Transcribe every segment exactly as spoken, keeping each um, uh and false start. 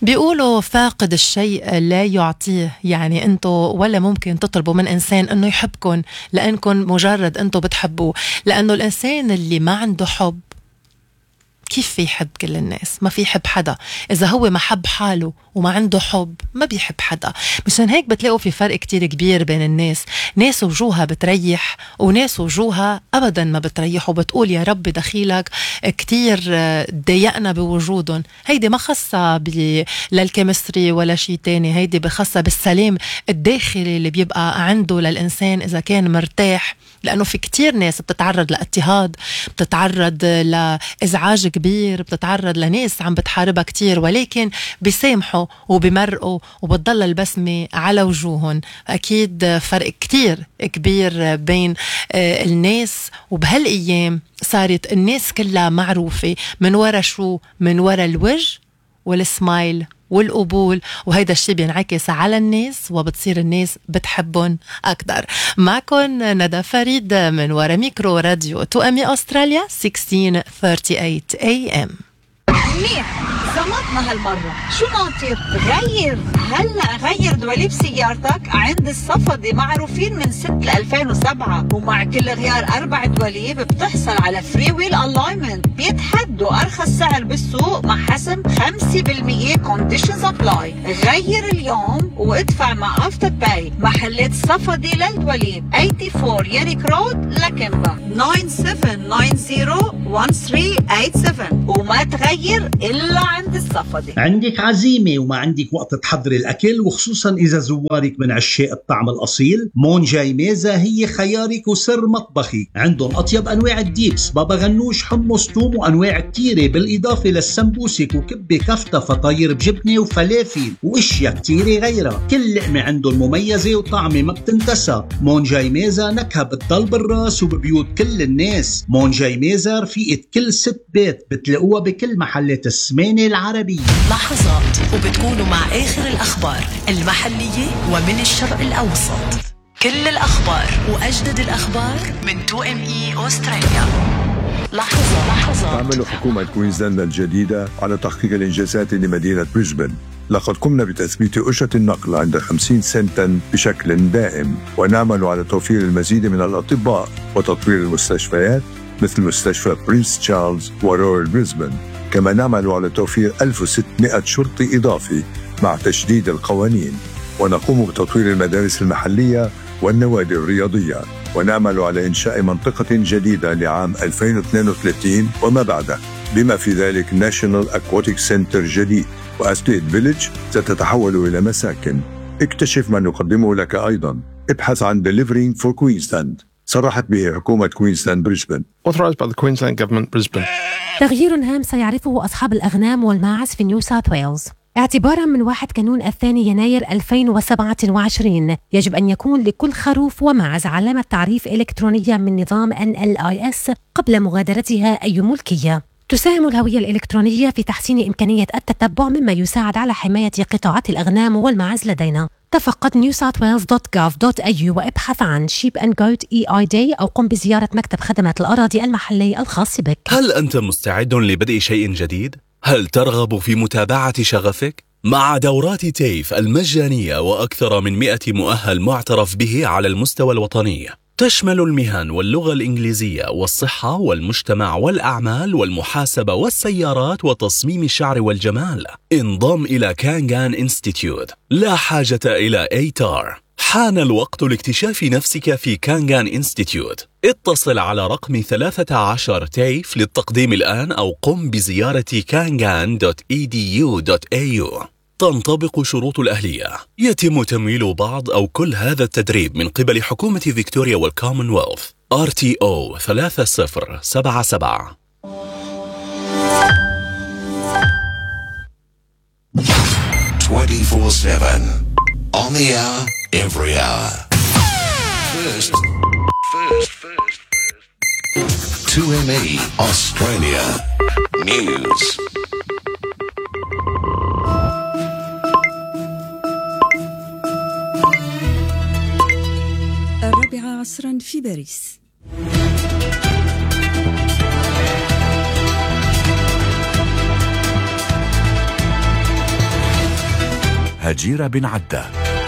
بيقولوا فاقد الشيء لا يعطيه، يعني انتو ولا ممكن تطلبوا من انسان انه يحبكن لانكن مجرد انتو بتحبوه، لانه الانسان اللي ما عنده حب كيف في يحب كل الناس؟ ما في يحب حدا. إذا هو ما حب حاله وما عنده حب ما بيحب حدا. مشان هيك بتلاقوا في فرق كتير كبير بين الناس، ناس وجوها بتريح وناس وجوها أبدا ما بتريح وبتقول يا رب دخيلك كتير ضايقنا بوجودهم. هيدي ما خاصة للكيمستري ولا شيء تاني، هيدي بخاصة بالسلام الداخلي اللي بيبقى عنده للإنسان إذا كان مرتاح. لأنه في كتير ناس بتتعرض لاضطهاد، بتتعرض لإزعاج كبير، بتتعرض لناس عم بتحاربها كتير، ولكن بيسامحوا وبمرقوا وبتضل البسمة على وجوههم. أكيد فرق كتير كبير بين الناس، وبهالأيام صارت الناس كلها معروفة من ورا شو؟ من ورا الوجه والسمايل والقبول، وهيدا الشيء بينعكس على الناس وبتصير الناس بتحبهم أكتر. معكن ندى فريد من ورا ميكرو راديو تو أمي أستراليا ستة عشر ثمانية وثلاثين إيه إم. منيح زمطنا هالمرة، شو ناطر؟ غير هلا غير دواليب سيارتك عند الصفدي، معروفين من ستة ألفين وسبعة، ومع كل غيار أربع دواليب بتحصل على فري ويل ألاينمنت، بيتحدوا أرخص سعر بالسوق مع حسم خمسة بالمية كونديشنز أبلاي. غير اليوم وادفع مع أفتر باي. محلات صفدي للدواليب أربعة وثمانين ياريك رود لكمبا تسعة سبعة تسعة صفر واحد ثلاثة ثمانية سبعة، وما تغير إلا عند الصفدي. عندك عزيمة وما عندك وقت تحضري الأكل، وخصوصا إذا زوارك من عشاق الطعم الأصيل، مون جاي ميزة هي خيارك وسر مطبخي. عندهم أطيب أنواع الديبس، بابا غنوش، حمص، توم، وأنواع كتيرة، بالإضافة للسمبوسك وكبة كفتة، فطاير بجبنة وفلافل وإشياء كتيرة غيرها. كل لقمة عندهم مميزة وطعمة ما بتنتسى. مون جاي ميزة نكهة بتضل بالراس وببيوت كل الناس. مون جاي ميزة رفيقة كل ست بيت، بتلاقوها بكل محلات السمانة العربية. لحظات وبتكونوا مع آخر الأخبار المحلية ومن الشرق الأوسط. كل الأخبار وأجدد الأخبار من تو أم إي أستراليا. لحظة لحظة. تعمل حكومة كوينزلاند الجديدة على تحقيق الإنجازات لمدينة بريسبن. لقد قمنا بتثبيت أجرة النقل عند خمسين سنتا بشكل دائم، ونعمل على توفير المزيد من الأطباء وتطوير المستشفيات مثل مستشفى برنس تشارلز ورويال بريسبن. كما نعمل على توفير ألف وستمائة شرطي إضافي مع تشديد القوانين، ونقوم بتطوير المدارس المحلية والنوادي الرياضية، ونعمل على إنشاء منطقة جديدة لعام ألفين واثنين وثلاثين وما بعده، بما في ذلك ناشونال أكواتيك سنتر جديد، وأستيت فيليج ستتحول إلى مساكن. اكتشف ما نقدمه لك أيضا. ابحث عن Delivering for Queensland، صرحت به حكومة كوينزلاند بريسبن. Authorized by the Queensland Government Brisbane. تغيير هام سيعرفه أصحاب الأغنام والماعز في نيو ساوث ويلز. اعتباراً من واحد كانون الثاني يناير ألفين وسبعة وعشرين يجب أن يكون لكل خروف وماعز علامة تعريف إلكترونية من نظام إن إل آي إس قبل مغادرتها أي ملكية. تساهم الهوية الإلكترونية في تحسين إمكانية التتبع، مما يساعد على حماية قطاعات الأغنام والماعز لدينا. تفقد نيو ساوث ويلز دوت جوف دوت إيه يو وابحث عن Sheep and Goat إي آي Day أو قم بزيارة مكتب خدمات الأراضي المحلي الخاص بك. هل أنت مستعد لبدء شيء جديد؟ هل ترغب في متابعة شغفك؟ مع دورات تيف المجانية وأكثر من مئة مؤهل معترف به على المستوى الوطني، تشمل المهن واللغة الإنجليزية والصحة والمجتمع والأعمال والمحاسبة والسيارات وتصميم الشعر والجمال. انضم إلى كانغان إنستيتيوت، لا حاجة إلى إيتار. حان الوقت لاكتشاف نفسك في كانغان إنستيتيوت. اتصل على رقم ثلاثة عشر تيف للتقديم الآن، أو قم بزيارة كانغان دوت إي دي يو دوت إيه يو. تنطبق شروط الأهلية. يتم تمويل بعض أو كل هذا التدريب من قبل حكومة فيكتوريا والكومنولث. آر تي أو ثلاثة صفر سبعة سبعة. twenty-four seven on the hour, every hour. First, first, first, first. two M E Australia News. الرابعة عصرا في باريس. هجيرة بن عدة.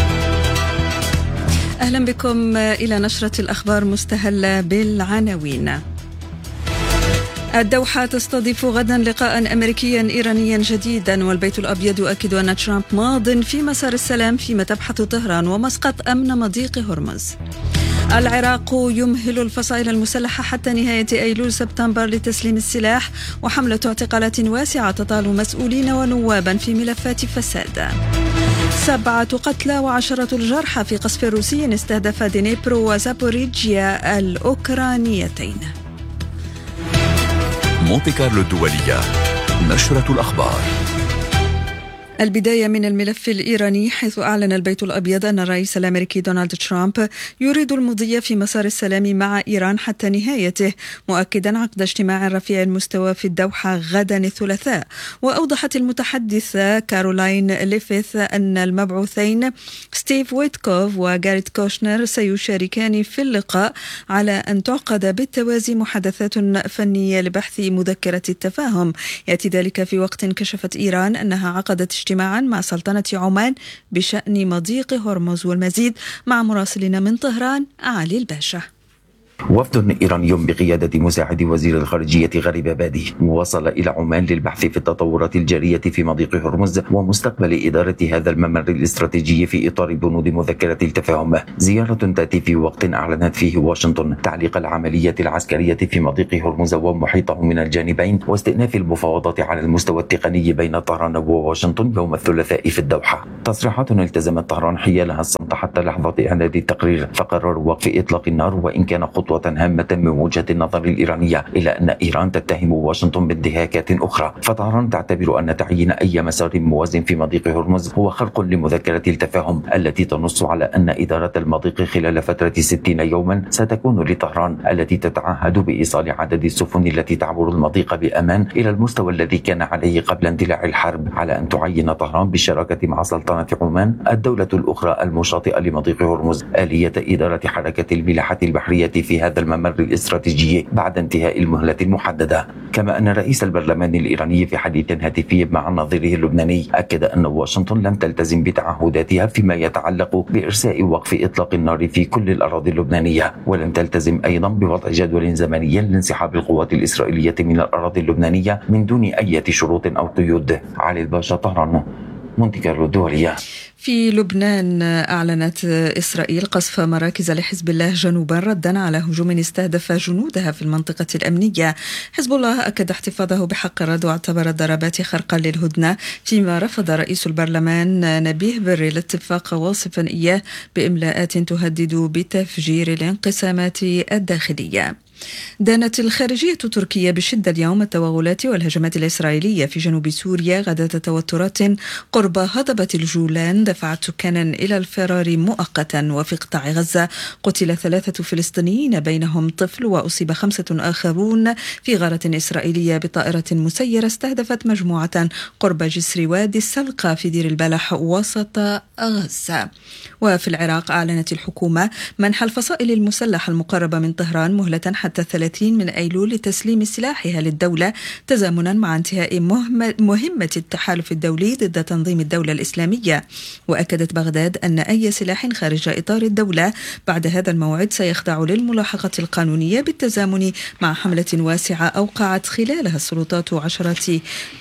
أهلا بكم إلى نشرة الأخبار مستهلة بالعناوين. الدوحة تستضيف غدا لقاء أمريكيا إيرانيا جديدا، والبيت الأبيض يؤكد أن ترامب ماض في مسار السلام فيما تبحث طهران ومسقط أمن مضيق هرمز. العراق يمهل الفصائل المسلحة حتى نهاية أيلول سبتمبر لتسليم السلاح، وحملة اعتقالات واسعة تطال مسؤولين ونوابا في ملفات فساد. سبعة قتلى وعشرة الجرحى في قصف روسي استهدف دنيبرو وزابوريجيا الأوكرانيتين. مونتي كارلو الدولية، نشرة الأخبار. البداية من الملف الإيراني، حيث أعلن البيت الأبيض أن الرئيس الأمريكي دونالد ترامب يريد المضي في مسار السلام مع إيران حتى نهايته، مؤكدا عقد اجتماع رفيع المستوى في الدوحة غدا الثلاثاء. وأوضحت المتحدثة كارولاين ليفيث أن المبعوثين ستيف ويتكوف وغاريت كوشنر سيشاركان في اللقاء، على أن تعقد بالتوازي محادثات فنية لبحث مذكرة التفاهم. يأتي ذلك في وقت كشفت إيران أنها عقدت اجتماعا مع سلطنة عمان بشأن مضيق هرمز. والمزيد مع مراسلنا من طهران علي الباشا. وفد إيراني بقيادة مساعد وزير الخارجية غريب بادي وصل إلى عمان للبحث في التطورات الجارية في مضيق هرمز ومستقبل إدارة هذا الممر الاستراتيجي في إطار بنود مذكرة التفاهم. زيارة تأتي في وقت أعلنت فيه واشنطن تعليق العملية العسكرية في مضيق هرمز ومحيطه من الجانبين، واستئناف المفاوضات على المستوى التقني بين طهران وواشنطن يوم الثلاثاء في الدوحة. تصريحات التزمت طهران حيالها الصمت حتى لحظة إعداد التقرير، فقرروا وقف إطلاق النار، وإن كان خطوة هامة من وجهة النظر الإيرانية، إلا أن إيران تتهم واشنطن بانتهاكات أخرى. فطهران تعتبر أن تعيين أي مسار موازن في مضيق هرمز هو خرق لمذكرة التفاهم التي تنص على أن إدارة المضيق خلال فترة ستين يوما ستكون لطهران، التي تتعهد بإيصال عدد السفن التي تعبر المضيق بأمان إلى المستوى الذي كان عليه قبل اندلاع الحرب، على أن تعين طهران بالشراكة مع سلطنة عمان الدولة الأخرى المشاطئة لمضيق هرمز آلية إدارة حركة الملاحة البحرية في هذا الممر الاستراتيجي بعد انتهاء المهلة المحددة. كما أن رئيس البرلمان الإيراني في حديث هاتفي مع نظيره اللبناني أكد أن واشنطن لم تلتزم بتعهداتها فيما يتعلق بإرساء وقف إطلاق النار في كل الأراضي اللبنانية، ولم تلتزم أيضا بوضع جدول زمني لانسحاب القوات الإسرائيلية من الأراضي اللبنانية من دون أي شروط أو قيود. علي الباشا، طهران، مونتي كارلو الدولية. في لبنان أعلنت إسرائيل قصف مراكز لحزب الله جنوبا ردا على هجوم استهدف جنودها في المنطقة الأمنية. حزب الله أكد احتفاظه بحق الرد واعتبر الضربات خرقا للهدنة، فيما رفض رئيس البرلمان نبيه بري الاتفاق واصفا إياه بإملاءات تهدد بتفجير الانقسامات الداخلية. دانت الخارجية التركية بشدة اليوم التوغلات والهجمات الإسرائيلية في جنوب سوريا غداة توترات قرب هضبة الجولان دفعت سكانا إلى الفرار مؤقتا. وفي قطاع غزة قتل ثلاثة فلسطينيين بينهم طفل، وأصيب خمسة آخرون في غارة إسرائيلية بطائرة مسيرة استهدفت مجموعة قرب جسر وادي السلقة في دير البلح وسط غزة. وفي العراق أعلنت الحكومة منح الفصائل المسلحة المقربة من طهران مهلة حتى الثلاثين من أيلول لتسليم سلاحها للدولة، تزامنا مع انتهاء مهمة التحالف الدولي ضد تنظيم الدولة الإسلامية. وأكدت بغداد أن أي سلاح خارج إطار الدولة بعد هذا الموعد سيخضع للملاحقة القانونية، بالتزامن مع حملة واسعة أوقعت خلالها السلطات عشرة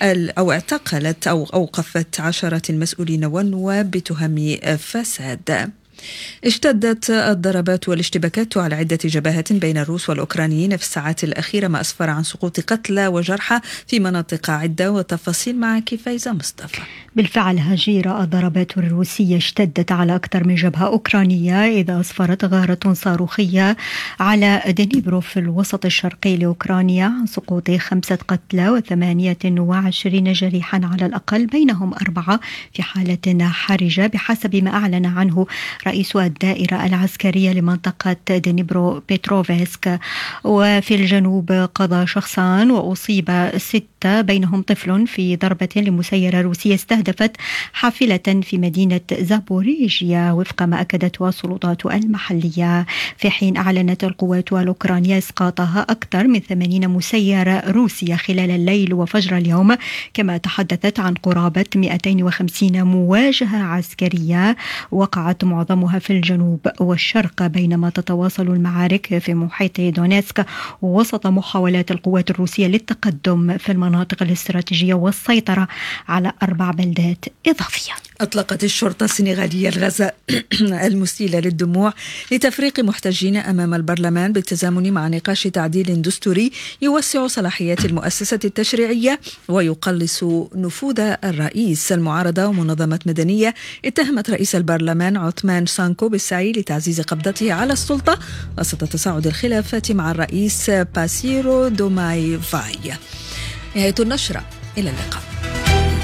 أو اعتقلت أو أوقفت عشرة المسؤولين والنواب بتهم فساد. اشتدت الضربات والاشتباكات على عدة جبهات بين الروس والأوكرانيين في الساعات الأخيرة، ما أسفر عن سقوط قتلى وجرحى في مناطق عدة. وتفاصيل معك فايزة مصطفى. بالفعل هجيرة، الضربات الروسية اشتدت على أكثر من جبهة أوكرانية، إذا أسفرت غارة صاروخية على دنيبرو في الوسط الشرقي لأوكرانيا عن سقوط خمسة قتلى وثمانية وعشرين جريحا على الأقل، بينهم أربعة في حالة حرجة بحسب ما أعلن عنه رئيس الدائرة العسكرية لمنطقة دنيبرو بيتروفسك. وفي الجنوب قضى شخصان وأصيب ستة بينهم طفل في ضربة لمسيرة روسية استهدفت حافلة في مدينة زابوريجيا وفق ما أكدته السلطات المحلية، في حين أعلنت القوات الأوكرانية إسقاطها أكثر من ثمانين مسيرة روسية خلال الليل وفجر اليوم، كما تحدثت عن قرابة مئتين وخمسين مواجهة عسكرية وقعت معظمها في الجنوب والشرق، بينما تتواصل المعارك في محيط دونيتسك وسط محاولات القوات الروسية للتقدم في المناطق الاستراتيجية والسيطرة على أربع بلدات إضافية. أطلقت الشرطة السنغالية الغازة المسيلة للدموع لتفريق محتجين أمام البرلمان بالتزامن مع نقاش تعديل دستوري يوسع صلاحيات المؤسسة التشريعية ويقلص نفوذ الرئيس. المعارضة ومنظمات مدنية اتهمت رئيس البرلمان عثمان سانكو بالسعي لتعزيز قبضته على السلطة وسط تصاعد الخلافات مع الرئيس باسيرو دوماي فاي. نهاية النشرة، إلى اللقاء.